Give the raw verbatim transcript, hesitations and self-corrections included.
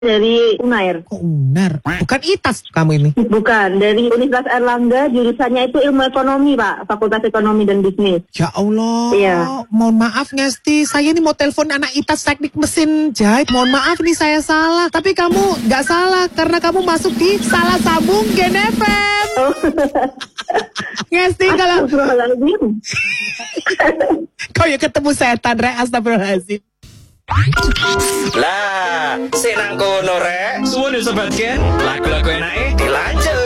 Dari Unair. Oh, Unair. Bukan I T A S kamu ini? Bukan, dari Universitas Airlangga, jurusannya itu ilmu ekonomi, Pak. Fakultas Ekonomi dan Bisnis. Ya Allah. Iya. Mohon maaf, Ngesti. Saya ini mau telepon anak I T A S teknik mesin jahit. Mohon maaf nih, saya salah. Tapi kamu nggak salah, karena kamu masuk di Salah Sambung Gen F M. Oh. Ngesti, kalau... Astagfirullahaladzim. Kau ya ketemu setan, Re. Astagfirullahaladzim. Lah, senang kono rek. Suwun disebutkan lagu-lagu enake dilanjut.